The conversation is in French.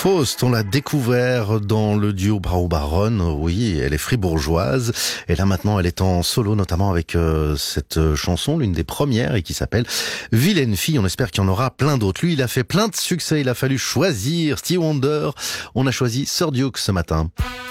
Faust, on l'a découvert dans le duo Bravo Baronne. Oui, elle est fribourgeoise. Et là maintenant, elle est en solo, notamment avec cette chanson, l'une des premières, et qui s'appelle Vilaine fille. On espère qu'il y en aura plein d'autres. Lui, il a fait plein de succès. Il a fallu choisir Stevie Wonder. On a choisi Sir Duke ce matin.